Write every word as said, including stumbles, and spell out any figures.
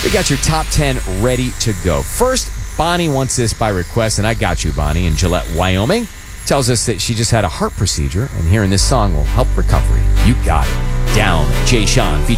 We got your top ten ready to go. First, Bonnie wants this by request, and I got you, Bonnie, in Gillette, Wyoming. Tells us that she just had a heart procedure, and hearing this song will help recovery. You got it. Down, Jay Sean, featuring